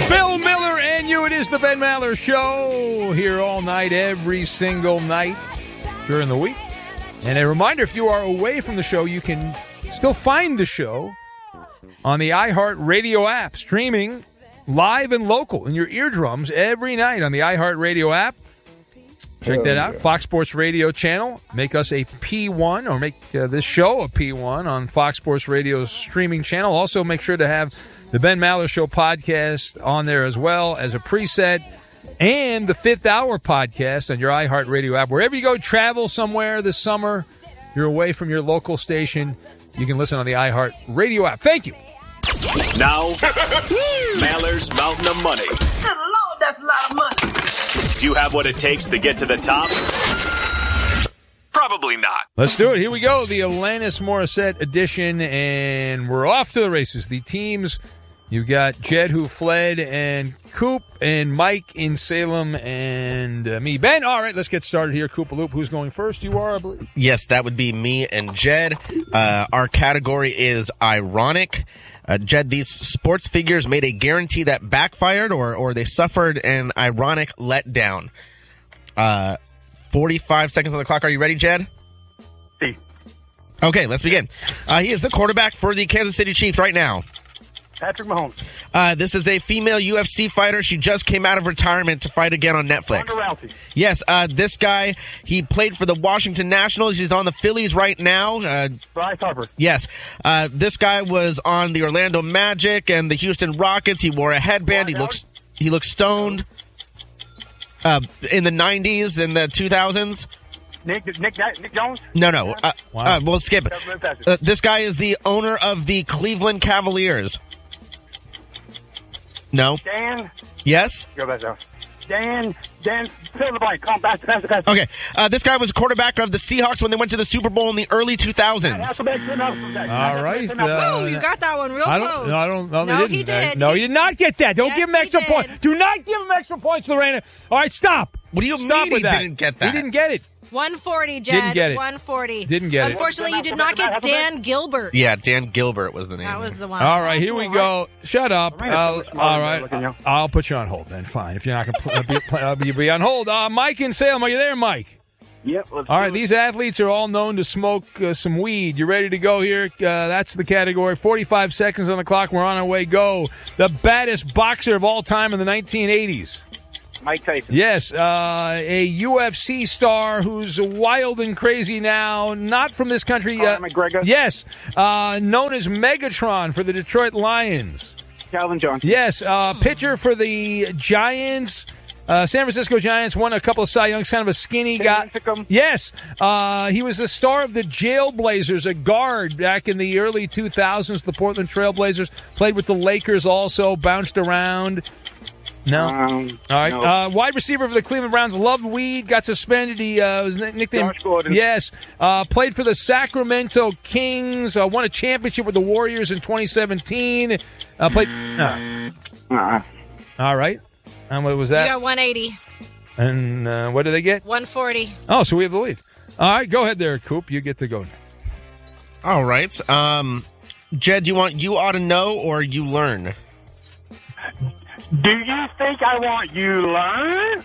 Bill Miller and you. It is the Ben Maller Show. Here all night, every single night during the week. And a reminder, if you are away from the show, you can still find the show on the iHeartRadio app, streaming live and local in your eardrums every night on the iHeartRadio app. Check that out. Fox Sports Radio channel. Make us a P1 or make this show a P1 on Fox Sports Radio's streaming channel. Also, make sure to have the Ben Maller Show podcast on there as well as a preset, and the Fifth Hour podcast on your iHeartRadio app. Wherever you go, travel somewhere this summer, you're away from your local station, you can listen on the iHeartRadio app. Thank you. Now, Maller's Mountain of Money. Good Lord, that's a lot of money. Do you have what it takes to get to the top? Probably not. Let's do it. Here we go. The Alanis Morissette edition, and we're off to the races. The teams, you've got Jed, who fled, and Coop, and Mike in Salem, and me, Ben. All right, let's get started here. Coop-a-loop, who's going first? You are, I believe. Yes, that would be me and Jed. Our category is ironic. Jed, these sports figures made a guarantee that backfired, or they suffered an ironic letdown. 45 seconds on the clock. Are you ready, Jed? See. Okay, let's begin. He is the quarterback for the Kansas City Chiefs right now. Patrick Mahomes. This is a female UFC fighter. She just came out of retirement to fight again on Netflix. Ronda Rousey. Yes, this guy, he played for the Washington Nationals. He's on the Phillies right now. Bryce Harper. Yes. This guy was on the Orlando Magic and the Houston Rockets. He wore a headband. He looks stoned. In the 90s and the 2000s. Nick Jones? No. Wow. We'll skip it. This guy is the owner of the Cleveland Cavaliers. No. Dan? Yes? Go back down. Dan, fill in the blank. Come back. Okay. This guy was quarterback of the Seahawks when they went to the Super Bowl in the early 2000s. All right. Woo, you got that one real close. No, he did. No, you did not get that. Don't Yes, give him extra he points. did. Do not give him extra points, Lorena. All right, stop. What do you Stop mean with he that. didn't get that? He didn't get it. 140, Jed. Didn't get it. 140. Didn't get it. Unfortunately, you did not get Dan Gilbert. Yeah, Dan Gilbert was the name. That was the one. All right, here we go. Shut up. All right, Looking, yeah. I'll put you on hold then. Fine. If you're not going to be on hold. Mike in Salem, are you there, Mike? Yep. All right, these athletes are all known to smoke some weed. You ready to go here? That's the category. 45 seconds on the clock. We're on our way. Go. The baddest boxer of all time in the 1980s. Mike Tyson. Yes, a UFC star who's wild and crazy now, not from this country. Conor McGregor. Yes, known as Megatron for the Detroit Lions. Calvin Johnson. Yes, pitcher for the Giants. San Francisco Giants won a couple of Cy Youngs, kind of a skinny guy. Lincecum. Yes, he was the star of the Jailblazers, a guard back in the early 2000s, the Portland Trailblazers. Played with the Lakers also, bounced around. No. All right. No. Wide receiver for the Cleveland Browns, loved weed, got suspended. He was nicknamed. Josh Gordon. Yes. Played for the Sacramento Kings, won a championship with the Warriors in 2017. Played. All right. And what was that? You got 180. And what did they get? 140. Oh, so we have the lead. All right, go ahead there, Coop. You get to go now. All right. Jed, you want you ought to know or you learn? Do you think I want you to learn?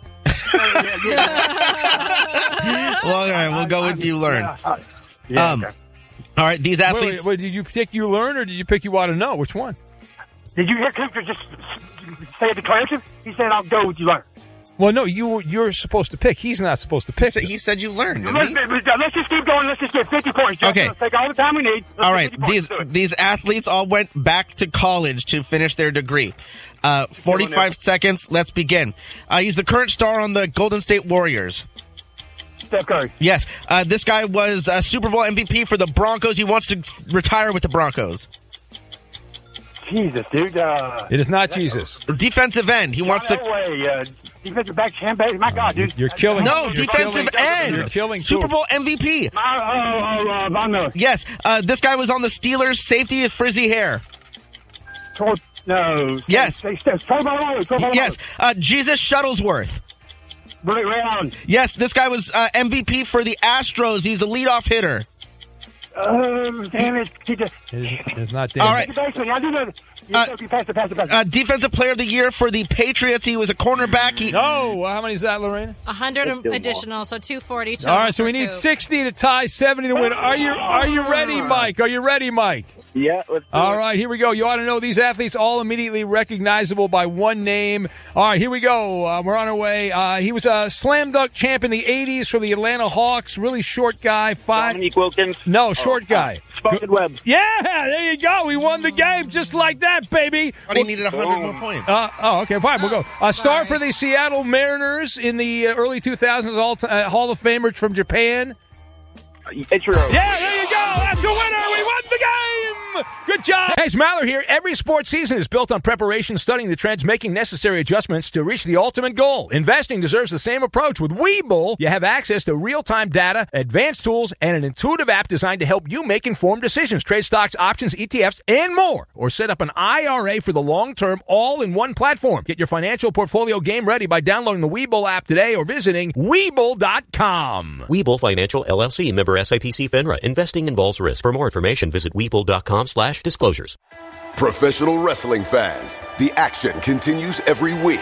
Well, all right, we'll go with you learn. Okay. All right, these athletes. Wait, did you pick you learn or did you pick you want to know? Which one? Did you hear Cooper just say a declarative? He said, I'll go with you learn. Well, no, you're supposed to pick. He's not supposed to pick. He said you learned. Let's just keep going. Let's just get 50 points. Just Okay. Let's take all the time we need. Let's All get right, 50 points. Do it. these athletes all went back to college to finish their degree. 45 seconds. Let's begin. He's the current star on the Golden State Warriors. Steph Curry. Yes, this guy was a Super Bowl MVP for the Broncos. He wants to retire with the Broncos. Jesus, dude. It is not Jesus. Defensive end. He wants to. Defensive back, Chambe. My God, dude. You're killing. No, you're defensive end. You're killing. Super Coop. Bowl MVP. Von Miller. Yes, this guy was on the Steelers. Safety with frizzy hair. No. Yes. Yes, Jesus Shuttlesworth. Ray Allen. Yes, this guy was MVP for the Astros. He's a leadoff hitter. Damn it. It's not Dan. All right. Pass it. Defensive Player of the Year for the Patriots. He was a cornerback. No, how many is that, Lorena? 100 additional, so 240 total. All right, so we for need Coop. 60 to tie, 70 to win. Are you ready, Mike? Are you ready, Mike? Yeah, let's do All it. right, here we go. You ought to know these athletes all immediately recognizable by one name. All right, here we go. We're on our way. He was a slam dunk champ in the 80s for the Atlanta Hawks. Really short guy. Dominique Wilkins. No, short guy. Spotted Webb. Yeah, there you go. We won the game just like that, baby. But he needed 100 more points. Okay, fine. We'll go. A star for the Seattle Mariners in the early 2000s, Hall of Famer from Japan. Ichiro. Yeah, there you go. That's a winner. We won the game. Good job. Hey, it's Maller here. Every sports season is built on preparation, studying the trends, making necessary adjustments to reach the ultimate goal. Investing deserves the same approach. With Webull, you have access to real-time data, advanced tools, and an intuitive app designed to help you make informed decisions. Trade stocks, options, ETFs, and more. Or set up an IRA for the long term, all in one platform. Get your financial portfolio game ready by downloading the Webull app today or visiting Webull.com. Webull Financial, LLC, member SIPC FINRA. Investing involves risk. For more information, visit Webull.com/disclosures. Professional wrestling fans, the action continues every week.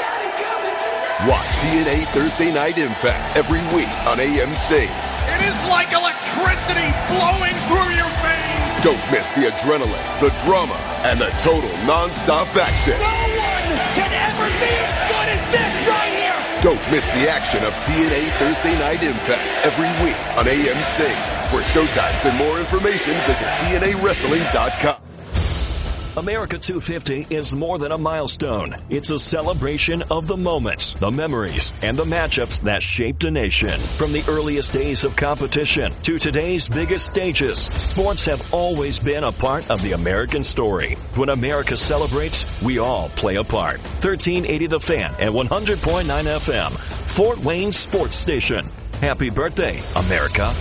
Watch TNA Thursday Night Impact every week on AMC. It is like electricity flowing through your veins. Don't miss the adrenaline, the drama, and the total non-stop action. No one can ever be as good as this right here. Don't miss the action of TNA Thursday Night Impact every week on AMC. For showtimes and more information, visit TNAWrestling.com. America 250 is more than a milestone. It's a celebration of the moments, the memories, and the matchups that shaped a nation. From the earliest days of competition to today's biggest stages, sports have always been a part of the American story. When America celebrates, we all play a part. 1380 The Fan and 100.9 FM, Fort Wayne Sports Station. Happy birthday, America.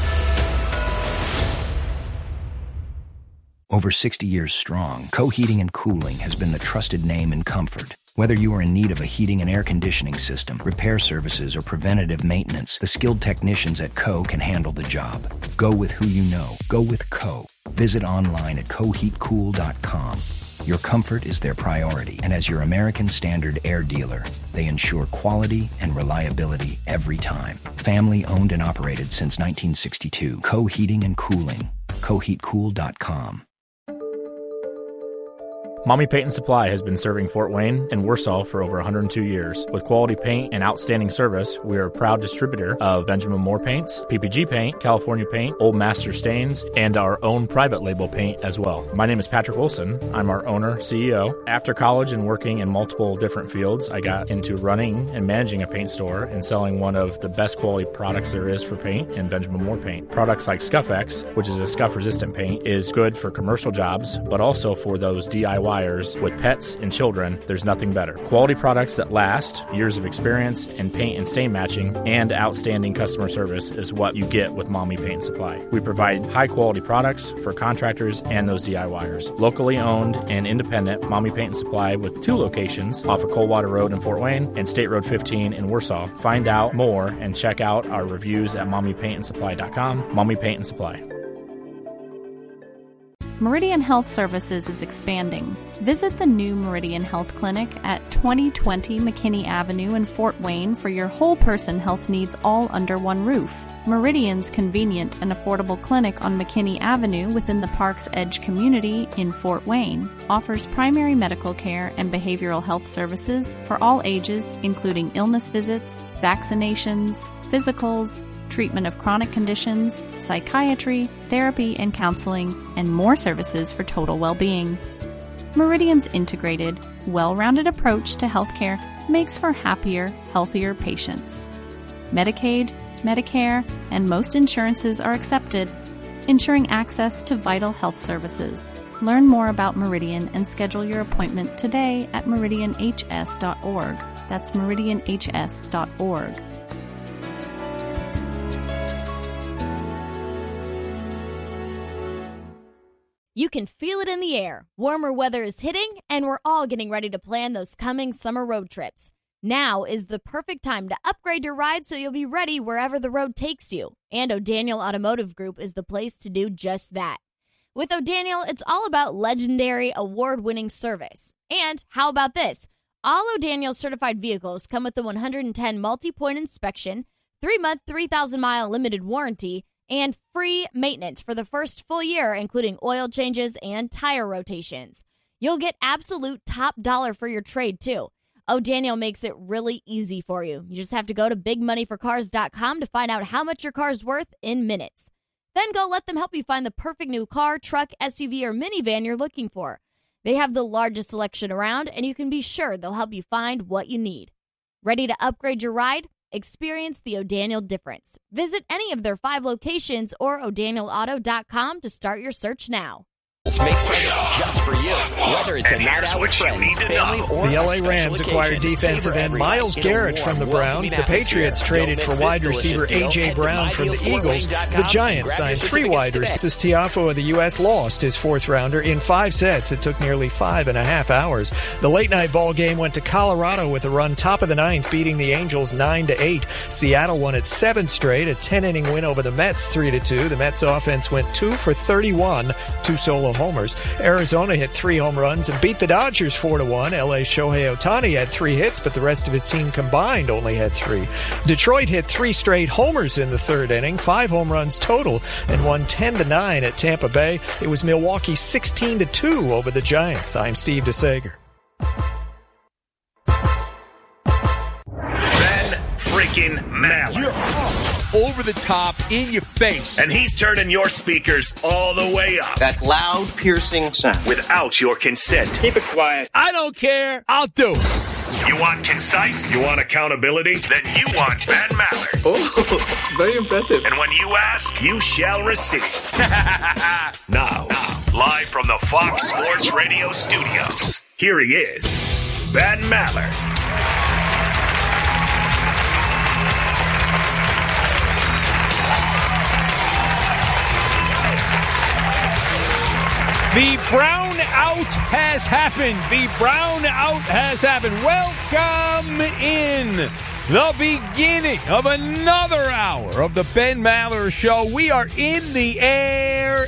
Over 60 years strong, Co-Heating and Cooling has been the trusted name in comfort. Whether you are in need of a heating and air conditioning system, repair services, or preventative maintenance, the skilled technicians at Co can handle the job. Go with who you know. Go with Co. Visit online at coheatcool.com. Your comfort is their priority, and as your American Standard air dealer, they ensure quality and reliability every time. Family owned and operated since 1962. Co-Heating and Cooling. coheatcool.com. Mommy Paint and Supply has been serving Fort Wayne and Warsaw for over 102 years. With quality paint and outstanding service, we are a proud distributor of Benjamin Moore paints, PPG paint, California paint, Old Master stains, and our own private label paint as well. My name is Patrick Wilson. I'm our owner, CEO. After college and working in multiple different fields, I got into running and managing a paint store and selling one of the best quality products there is for paint in Benjamin Moore paint. Products like Scuff-X, which is a scuff-resistant paint, is good for commercial jobs, but also for those DIY with pets and children. There's nothing better. Quality products that last, years of experience in paint and stain matching, and outstanding customer service is what you get with Mommy Paint and Supply. We provide high quality products for contractors and those DIYers. Locally owned and independent, Mommy Paint and Supply with 2 locations off of Coldwater Road in Fort Wayne and State Road 15 in Warsaw. Find out more and check out our reviews at mommypaintandsupply.com. Mommy Paint and Supply. Meridian Health Services is expanding. Visit the new Meridian Health Clinic at 2020 McKinney Avenue in Fort Wayne for your whole person health needs all under one roof. Meridian's convenient and affordable clinic on McKinney Avenue within the Park's Edge community in Fort Wayne offers primary medical care and behavioral health services for all ages, including illness visits, vaccinations, physicals, treatment of chronic conditions, psychiatry, therapy and counseling, and more services for total well-being. Meridian's integrated, well-rounded approach to healthcare makes for happier, healthier patients. Medicaid, Medicare, and most insurances are accepted, ensuring access to vital health services. Learn more about Meridian and schedule your appointment today at meridianhs.org. That's meridianhs.org. You can feel it in the air. Warmer weather is hitting, and we're all getting ready to plan those coming summer road trips. Now is the perfect time to upgrade your ride so you'll be ready wherever the road takes you. And O'Daniel Automotive Group is the place to do just that. With O'Daniel, it's all about legendary, award-winning service. And how about this? All O'Daniel certified vehicles come with a 110 multi-point inspection, 3-month, 3,000-mile limited warranty, and free maintenance for the first full year, including oil changes and tire rotations. You'll get absolute top dollar for your trade, too. O'Daniel makes it really easy for you. You just have to go to bigmoneyforcars.com to find out how much your car's worth in minutes. Then go let them help you find the perfect new car, truck, SUV, or minivan you're looking for. They have the largest selection around, and you can be sure they'll help you find what you need. Ready to upgrade your ride? Experience the O'Daniel difference. Visit any of their 5 locations or o'danielauto.com to start your search now. Make presents just for you, whether it's a night out with friends, family, or the LA Rams acquired defensive end Myles Garrett from the Browns. The Patriots traded for wide receiver A.J. Brown from the Eagles. The Giants signed 3 wide receivers. Tiafoe of the U.S. lost his 4th rounder in 5 sets. It took nearly 5.5 hours. The late-night ball game went to Colorado with a run top of the 9th, beating the Angels 9-8. Seattle won its 7th straight, a 10-inning win over the Mets 3-2. The Mets offense went 2 for 31, 2 solo homers. Arizona hit 3 home runs and beat the Dodgers 4-1. LA's Shohei Ohtani had 3 hits, but the rest of his team combined only had 3. Detroit hit 3 straight homers in the 3rd inning, 5 home runs total, and won 10-9 at Tampa Bay. It was Milwaukee 16-2 over the Giants. I'm Steve DeSager. Ben freaking Maller. Over the top, in your face. And he's turning your speakers all the way up. That loud, piercing sound. Without your consent. Keep it quiet. I don't care. I'll do it. You want concise? You want accountability? Then you want Ben Maller. Oh, it's very impressive. And when you ask, you shall receive. Now, live from the Fox Sports Radio studios, here he is, Ben Maller. The brown out has happened. The brown out has happened. Welcome in the beginning of another hour of the Ben Maller Show. We are in the air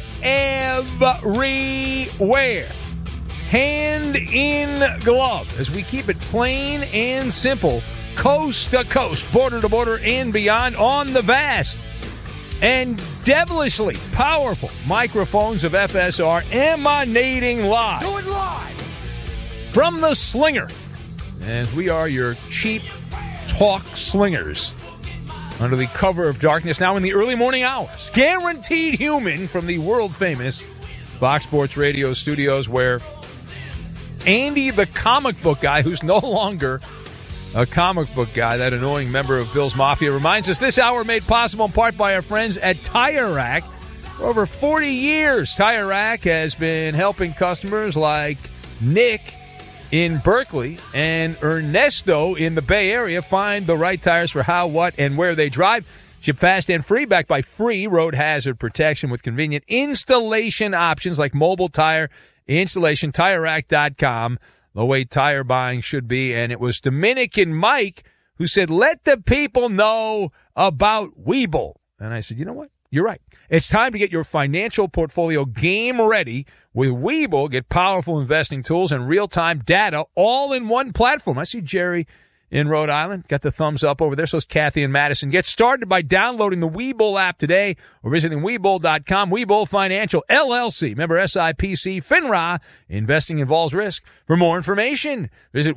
everywhere. Hand in glove as we keep it plain and simple. Coast to coast, border to border, and beyond on the vast and devilishly powerful microphones of FSR emanating live. Do it live. From the Slinger. As we are your cheap talk slingers under the cover of darkness now in the early morning hours. Guaranteed human from the world-famous Fox Sports Radio studios where Andy the comic book guy, who's no longer a comic book guy, that annoying member of Bill's Mafia, reminds us this hour made possible in part by our friends at Tire Rack. For over 40 years, Tire Rack has been helping customers like Nick in Berkeley and Ernesto in the Bay Area find the right tires for how, what, and where they drive. Ship fast and free, backed by free road hazard protection with convenient installation options like mobile tire installation. TireRack.com. The way tire buying should be. And it was Dominican Mike who said, let the people know about Webull. And I said, you know what? You're right. It's time to get your financial portfolio game ready with Webull. Get powerful investing tools and real-time data all in one platform. I see Jerry in Rhode Island. Got the thumbs up over there. So is Kathy and Madison. Get started by downloading the Webull app today or visiting Webull.com. Webull Financial, LLC. Member SIPC, FINRA. Investing involves risk. For more information, visit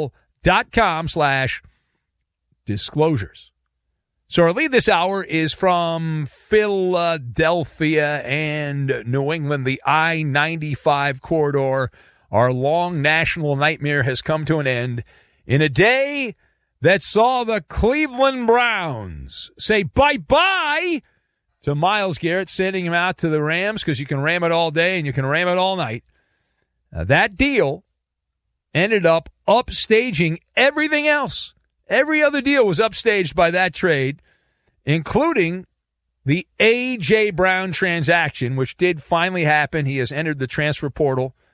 Webull.com/disclosures. So our lead this hour is from Philadelphia and New England, the I-95 corridor. Our long national nightmare has come to an end in a day that saw the Cleveland Browns say bye-bye to Myles Garrett, sending him out to the Rams because you can ram it all day and you can ram it all night. That deal ended up upstaging everything else. Every other deal was upstaged by that trade, including the A.J. Brown transaction, which did finally happen. He has entered the transfer portal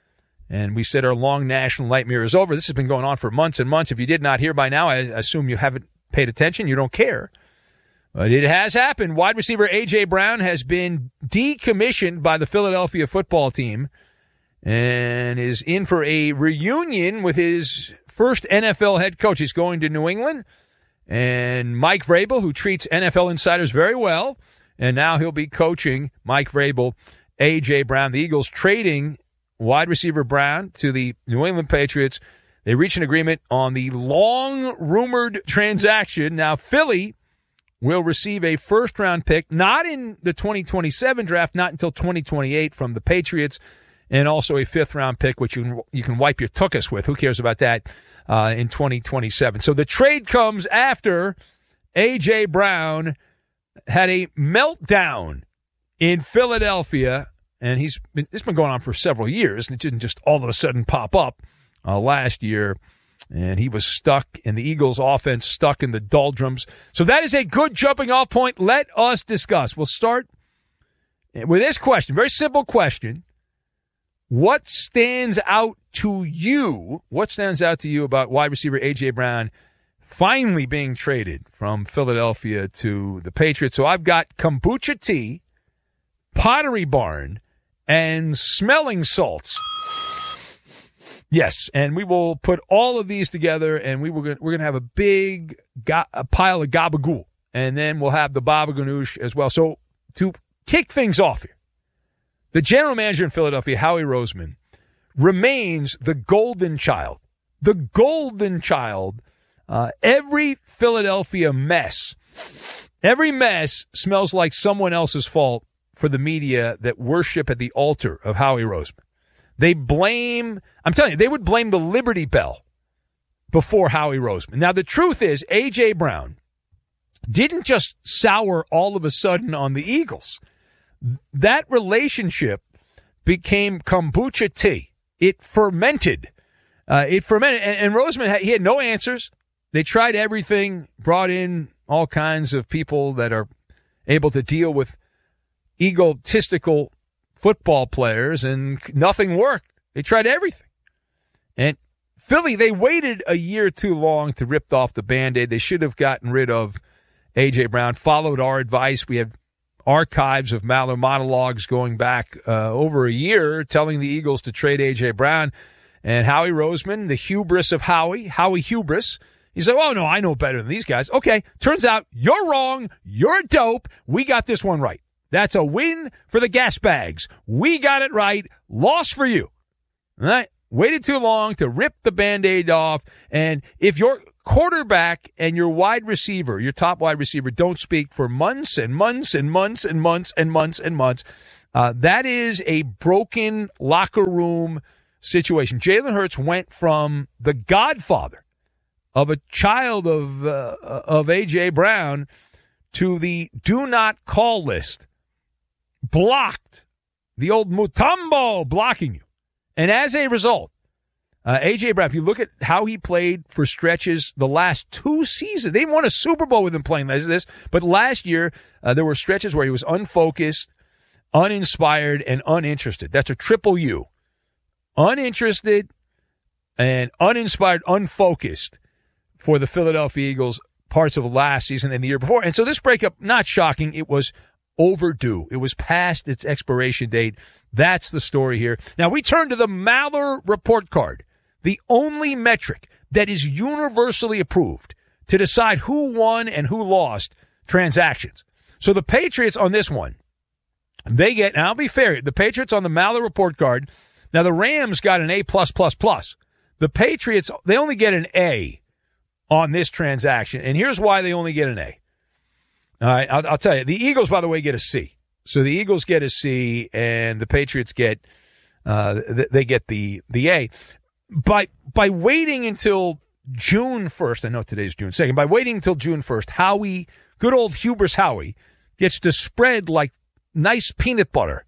And we said our long national nightmare is over. This has been going on for months and months. If you did not hear by now, I assume you haven't paid attention. You don't care. But it has happened. Wide receiver A.J. Brown has been decommissioned by the Philadelphia football team and is in for a reunion with his first NFL head coach. He's going to New England. And Mike Vrabel, who treats NFL insiders very well, and now he'll be coaching Mike Vrabel, A.J. Brown. The Eagles trading wide receiver Brown to the New England Patriots. They reached an agreement on the long-rumored transaction. Now, Philly will receive a first-round pick, not in the 2027 draft, not until 2028 from the Patriots, and also a fifth-round pick, which you can wipe your tuchus with. Who cares about that in 2027? So the trade comes after A.J. Brown had a meltdown in Philadelphia, and it's been going on for several years, and it didn't just all of a sudden pop up last year. And he was stuck, and the Eagles' offense stuck in the doldrums. So that is a good jumping-off point. Let us discuss. We'll start with this question, very simple question. What stands out to you? What stands out to you about wide receiver A.J. Brown finally being traded from Philadelphia to the Patriots? So I've got kombucha tea, Pottery Barn, and smelling salts. Yes, and we will put all of these together, and we're going to have a big a pile of gabagool, and then we'll have the baba ganoush as well. So to kick things off here, the general manager in Philadelphia, Howie Roseman, remains the golden child. The golden child. Every Philadelphia mess, every mess smells like someone else's fault for the media that worship at the altar of Howie Roseman. They blame, I'm telling you, they would blame the Liberty Bell before Howie Roseman. Now, the truth is, A.J. Brown didn't just sour all of a sudden on the Eagles. That relationship became kombucha tea. It fermented. And Roseman, he had no answers. They tried everything, brought in all kinds of people that are able to deal with egotistical football players, and nothing worked. They tried everything. And Philly, they waited a year too long to rip off the Band-Aid. They should have gotten rid of A.J. Brown, followed our advice. We have archives of Maller monologues going back over a year telling the Eagles to trade A.J. Brown. And Howie Roseman, the hubris of Howie hubris, he said, oh, no, I know better than these guys. Okay, turns out you're wrong. You're a dope. We got this one right. That's a win for the gas bags. We got it right. Loss for you. All right? Waited too long to rip the Band-Aid off. And if your quarterback and your wide receiver, your top wide receiver, don't speak for months and months and months and months and months and months, that is a broken locker room situation. Jalen Hurts went from the godfather of a child of A.J. Brown to the do not call list. Blocked. The old Mutombo blocking you. And as a result, A.J. Brown, if you look at how he played for stretches the last two seasons, they won a Super Bowl with him playing like this, but last year there were stretches where he was unfocused, uninspired, and uninterested. That's a triple U. Uninterested and uninspired, unfocused for the Philadelphia Eagles parts of last season and the year before. And so this breakup, not shocking, it was overdue. It was past its expiration date. That's the story here. Now we turn to the Maller report card, the only metric that is universally approved to decide who won and who lost transactions. So the Patriots on this one, they get, and I'll be fair, the Patriots on the Maller report card, now the Rams got an A+++. The Patriots, they only get an A on this transaction, and here's why they only get an A. All right, I'll tell you. The Eagles, by the way, get a C. So the Eagles get a C, and the Patriots get they get the A. By waiting until June 1st, I know today's June 2nd. By waiting until June 1st, Howie, good old hubris Howie, gets to spread like nice peanut butter.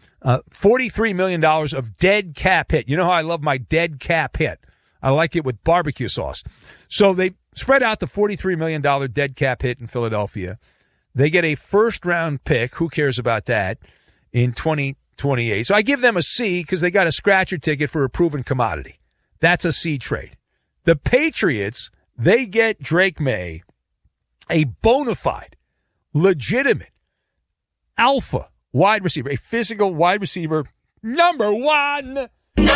$43 million of dead cap hit. You know how I love my dead cap hit. I like it with barbecue sauce. So they spread out the $43 million dead cap hit in Philadelphia. They get a first-round pick. Who cares about that? In 2020. 28. So I give them a C because they got a scratcher ticket for a proven commodity. That's a C trade. The Patriots, they get Drake May, a bona fide, legitimate, alpha wide receiver, a physical wide receiver, number one.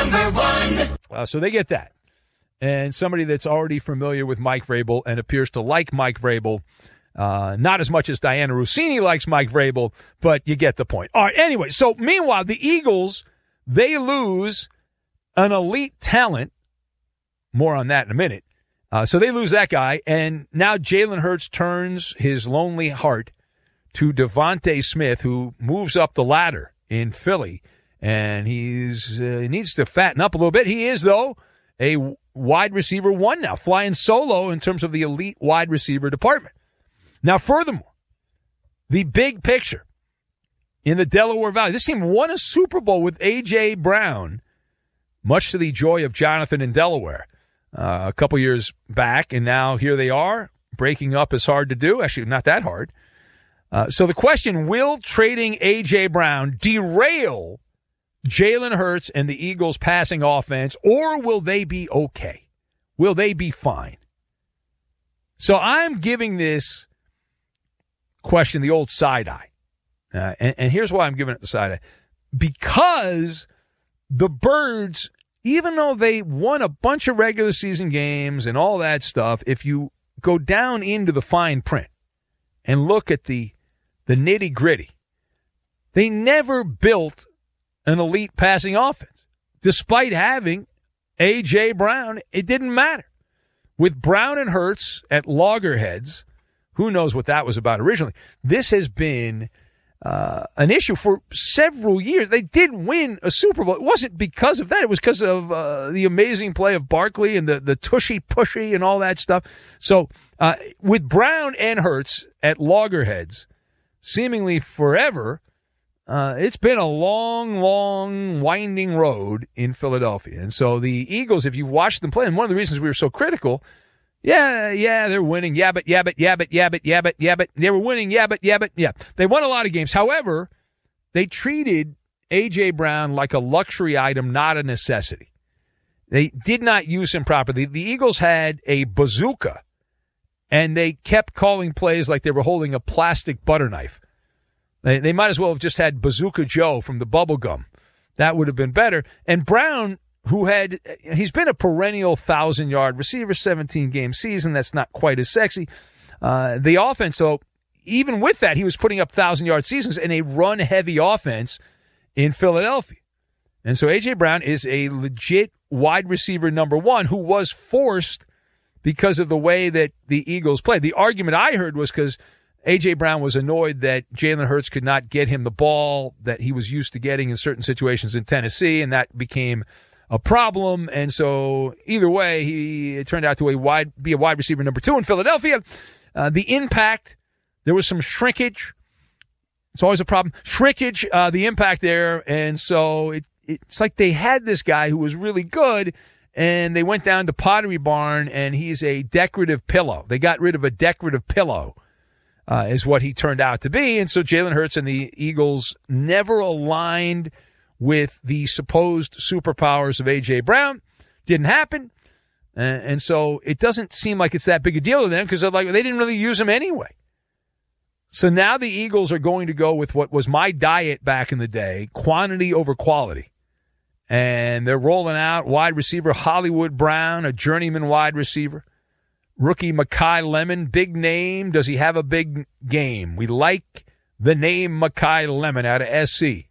So they get that. And somebody that's already familiar with Mike Vrabel and appears to like Mike Vrabel, not as much as Diana Rossini likes Mike Vrabel, but you get the point. All right, anyway, so meanwhile, the Eagles, they lose an elite talent. More on that in a minute. So they lose that guy, and now Jalen Hurts turns his lonely heart to Devontae Smith, who moves up the ladder in Philly, and he needs to fatten up a little bit. He is, though, a wide receiver one now, flying solo in terms of the elite wide receiver department. Now, furthermore, the big picture in the Delaware Valley, this team won a Super Bowl with A.J. Brown, much to the joy of Jonathan in Delaware, a couple years back, and now here they are. Breaking up is hard to do. Actually, not that hard. So the question, will trading A.J. Brown derail Jalen Hurts and the Eagles' passing offense, or will they be okay? Will they be fine? So I'm giving this question the old side eye. And here's why I'm giving it the side eye. Because the Birds, even though they won a bunch of regular season games and all that stuff, if you go down into the fine print and look at the nitty-gritty, they never built an elite passing offense. Despite having A.J. Brown, it didn't matter. With Brown and Hurts at loggerheads, who knows what that was about originally, this has been an issue for several years. They did win a Super Bowl. It wasn't because of that. It was because of the amazing play of Barkley and the tushy-pushy and all that stuff. So with Brown and Hurts at loggerheads, seemingly forever, it's been a long, long, winding road in Philadelphia. And so the Eagles, if you've watched them play, and one of the reasons we were so critical, yeah, they're winning. Yeah, but they were winning. Yeah. They won a lot of games. However, they treated A.J. Brown like a luxury item, not a necessity. They did not use him properly. The Eagles had a bazooka, and they kept calling plays like they were holding a plastic butter knife. They might as well have just had Bazooka Joe from the bubble gum. That would have been better. And Brown, he's been a perennial 1,000-yard receiver, 17-game season. That's not quite as sexy. The offense, though, even with that, he was putting up 1,000-yard seasons in a run-heavy offense in Philadelphia. And so A.J. Brown is a legit wide receiver number one who was forced because of the way that the Eagles played. The argument I heard was because A.J. Brown was annoyed that Jalen Hurts could not get him the ball that he was used to getting in certain situations in Tennessee, and that became a problem. And so either way, it turned out to be a wide receiver number two in Philadelphia. The impact, there was some shrinkage. It's always a problem. Shrinkage, the impact there. And so it's like they had this guy who was really good, and they went down to Pottery Barn, and he's a decorative pillow. They got rid of a decorative pillow. Is what he turned out to be. And so Jalen Hurts and the Eagles never aligned with the supposed superpowers of A.J. Brown. Didn't happen. And so it doesn't seem like it's that big a deal to them because they didn't really use him anyway. So now the Eagles are going to go with what was my diet back in the day, quantity over quality. And they're rolling out wide receiver Hollywood Brown, a journeyman wide receiver. Rookie Mekhi Lemon, big name. Does he have a big game? We like the name Mekhi Lemon out of SC.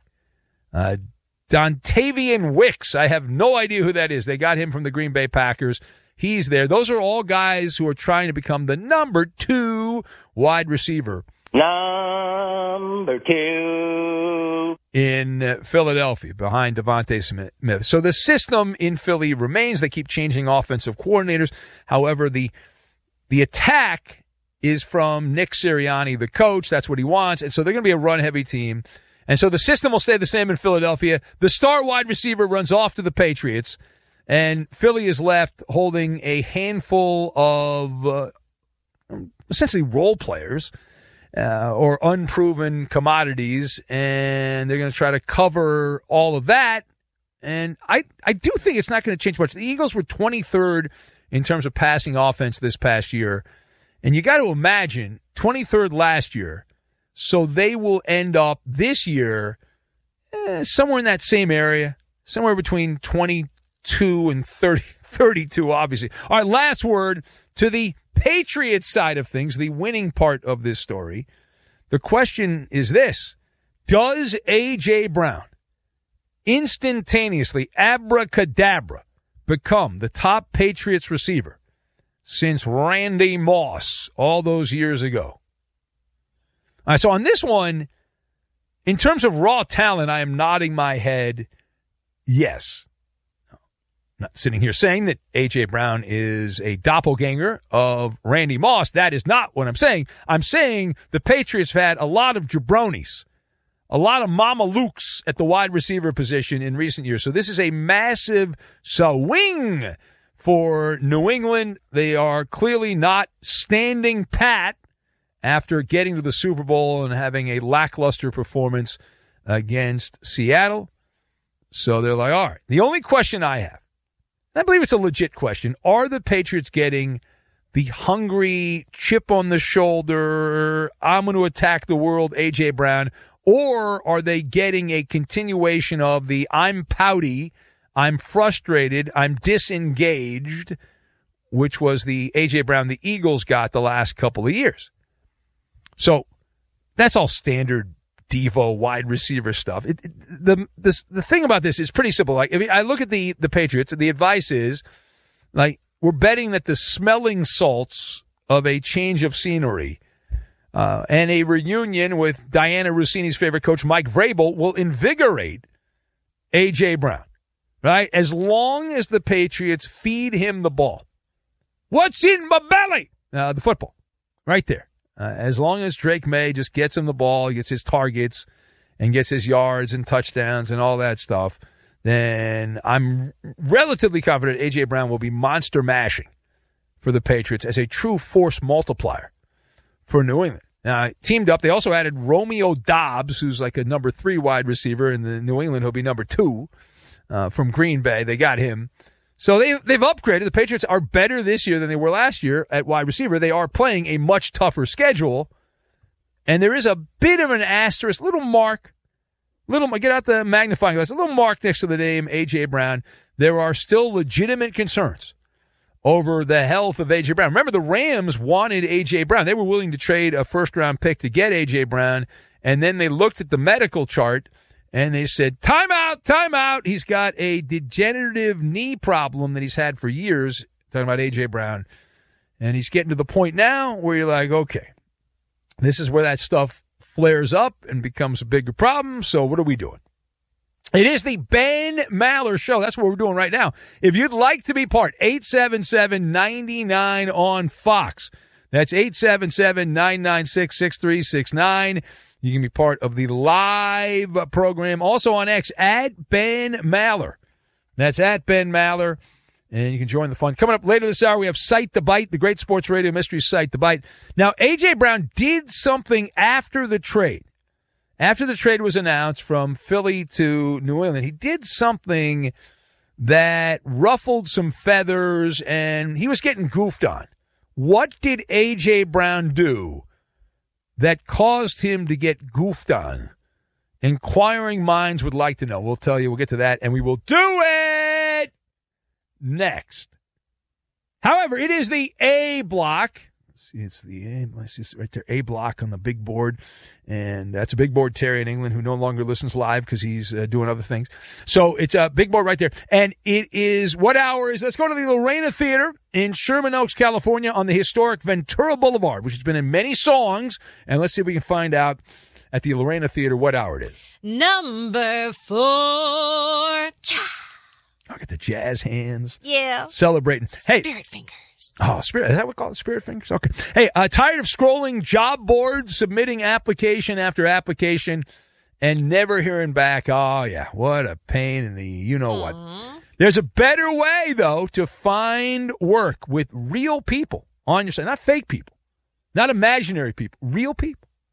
Dontavian Wicks, I have no idea who that is. They got him from the Green Bay Packers. He's there. Those are all guys who are trying to become the number two wide receiver. Number two. In Philadelphia, behind Devontae Smith. So the system in Philly remains. They keep changing offensive coordinators. However, the attack is from Nick Sirianni, the coach. That's what he wants. And so they're going to be a run-heavy team. And so the system will stay the same in Philadelphia. The star wide receiver runs off to the Patriots. And Philly is left holding a handful of essentially role players. or unproven commodities, and they're going to try to cover all of that. And I do think it's not going to change much. The Eagles were 23rd in terms of passing offense this past year, and you got to imagine 23rd last year, so they will end up this year somewhere in that same area, somewhere between 22 and 32, obviously. All right, last word to the Patriots side of things, the winning part of this story. The question is this: does A.J. Brown instantaneously, abracadabra, become the top Patriots receiver since Randy Moss all those years ago? All right, so on this one, in terms of raw talent, I am nodding my head yes. Not sitting here saying that A.J. Brown is a doppelganger of Randy Moss. That is not what I'm saying. I'm saying the Patriots have had a lot of jabronis, a lot of Mama Lukes at the wide receiver position in recent years. So this is a massive swing for New England. They are clearly not standing pat after getting to the Super Bowl and having a lackluster performance against Seattle. So they're like, all right, the only question I have, I believe it's a legit question, are the Patriots getting the hungry, chip on the shoulder, I'm going to attack the world A.J. Brown, or are they getting a continuation of the I'm pouty, I'm frustrated, I'm disengaged, which was the A.J. Brown the Eagles got the last couple of years? So that's all standard Devo wide receiver stuff. The thing about this is pretty simple. Like, I look at the Patriots, and the advice is, like, we're betting that the smelling salts of a change of scenery and a reunion with Diana Rossini's favorite coach, Mike Vrabel, will invigorate A.J. Brown, right? As long as the Patriots feed him the ball. What's in my belly? The football, right there. As long as Drake May just gets him the ball, gets his targets, and gets his yards and touchdowns and all that stuff, then I'm relatively confident A.J. Brown will be monster mashing for the Patriots as a true force multiplier for New England. Now, teamed up, they also added Romeo Doubs, who's like a number 3 wide receiver in the New England, who'll be number 2 from Green Bay. They got him. So they've upgraded. The Patriots are better this year than they were last year at wide receiver. They are playing a much tougher schedule. And there is a bit of an asterisk, get out the magnifying glass, a little mark next to the name A.J. Brown. There are still legitimate concerns over the health of A.J. Brown. Remember, the Rams wanted A.J. Brown. They were willing to trade a first-round pick to get A.J. Brown, and then they looked at the medical chart, and they said, time out. He's got a degenerative knee problem that he's had for years, talking about A.J. Brown. And he's getting to the point now where you're like, okay, this is where that stuff flares up and becomes a bigger problem, so what are we doing? It is the Ben Maller Show. That's what we're doing right now. If you'd like to be part, 877-99 on Fox. That's 877-996-6369. You can be part of the live program. Also on X, at Ben Maller. That's at Ben Maller. And you can join the fun. Coming up later this hour, we have Sight the Bite, the great sports radio mystery Sight the Bite. Now, A.J. Brown did something after the trade. After the trade was announced from Philly to New England, he did something that ruffled some feathers, and he was getting goofed on. What did A.J. Brown do that caused him to get goofed on? Inquiring minds would like to know. We'll tell you. We'll get to that, and we will do it next. However, it is the A block. Let's see, it's the A. Let's see, right there, A block on the big board. And that's a big board Terry in England who no longer listens live because he's doing other things. So it's a big board right there. And it is, what hour is, let's go to the Lorena Theater in Sherman Oaks, California on the historic Ventura Boulevard, which has been in many songs. And let's see if we can find out at the Lorena Theater what hour it is. Number 4. Look at the jazz hands. Yeah. Celebrating. Hey. Spirit fingers. Oh, spirit. Is that what we call it? Spirit fingers? Okay. Hey, tired of scrolling job boards, submitting application after application, and never hearing back? Oh, yeah. What a pain in the you-know-what. There's a better way, though, to find work with real people on your side. Not fake people. Not imaginary people. Real people.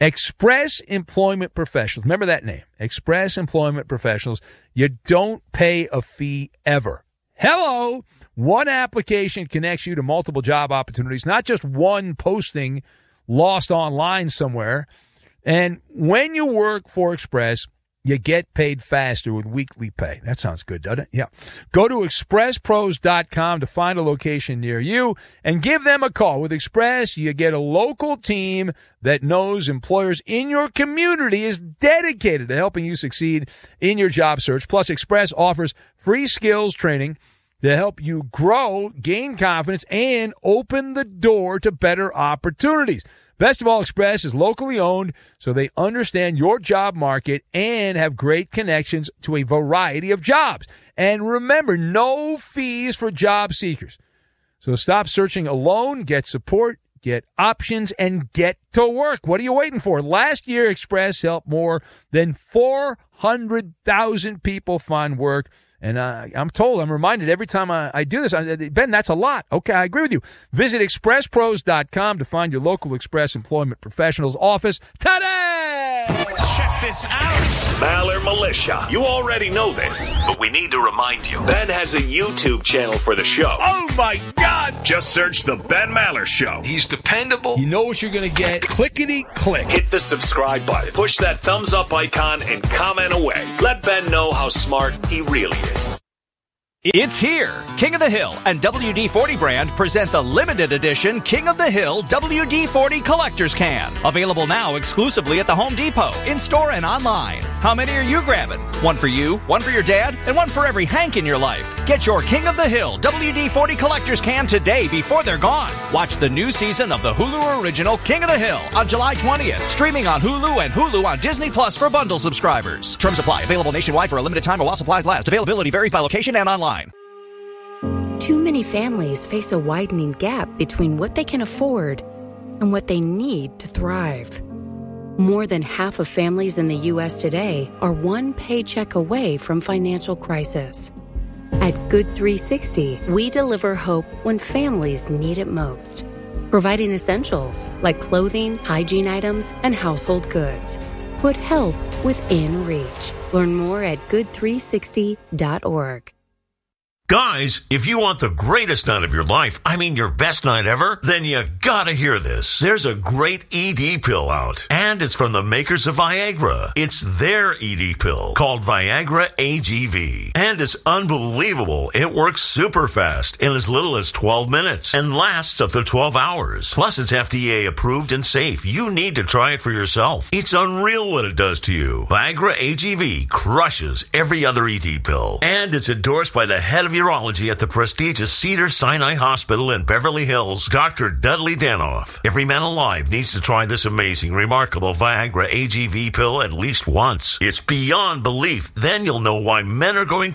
Express Employment Professionals. Remember that name. Express Employment Professionals. You don't pay a fee ever. Hello. One application connects you to multiple job opportunities, not just one posting lost online somewhere. And when you work for Express, you get paid faster with weekly pay. That sounds good, doesn't it? Yeah. Go to expresspros.com to find a location near you and give them a call. With Express, you get a local team that knows employers in your community is dedicated to helping you succeed in your job search. Plus, Express offers free skills training to help you grow, gain confidence, and open the door to better opportunities. Best of all, Express is locally owned, so they understand your job market and have great connections to a variety of jobs. And remember, no fees for job seekers. So stop searching alone, get support, get options, and get to work. What are you waiting for? Last year, Express helped more than 400,000 people find work. And I'm reminded every time I do this, Ben, that's a lot. Okay, I agree with you. Visit expresspros.com to find your local Express Employment Professionals office today. Check this out. Maller Militia. You already know this, but we need to remind you. Ben has a YouTube channel for the show. Oh, my God. Just search The Ben Maller Show. He's dependable. You know what you're going to get. Clickety-click. Hit the subscribe button. Push that thumbs up icon and comment away. Let Ben know how smart he really is. It's here. King of the Hill and WD-40 brand present the limited edition King of the Hill WD-40 Collector's Can. Available now exclusively at the Home Depot, in-store and online. How many are you grabbing? One for you, one for your dad, and one for every Hank in your life. Get your King of the Hill WD-40 Collector's Can today before they're gone. Watch the new season of the Hulu original King of the Hill on July 20th. Streaming on Hulu and Hulu on Disney Plus for bundle subscribers. Terms apply. Available nationwide for a limited time while supplies last. Availability varies by location and online. Too many families face a widening gap between what they can afford and what they need to thrive. More than half of families in the U.S. today are one paycheck away from financial crisis. At Good 360, we deliver hope when families need it most, providing essentials like clothing, hygiene items, and household goods. Put help within reach. Learn more at good360.org. Guys, if you want the greatest night of your life, I mean your best night ever, then you gotta hear this. There's a great ED pill out, and it's from the makers of Viagra. It's their ED pill called Viagra AGV, and it's unbelievable. It works super fast in as little as 12 minutes and lasts up to 12 hours. Plus, it's FDA approved and safe. You need to try it for yourself. It's unreal what it does to you. Viagra AGV crushes every other ED pill, and it's endorsed by the head of urology at the prestigious Cedars-Sinai Hospital in Beverly Hills, Dr. Dudley Danoff. Every man alive needs to try this amazing, remarkable Viagra AGV pill at least once. It's beyond belief. Then you'll know why men are going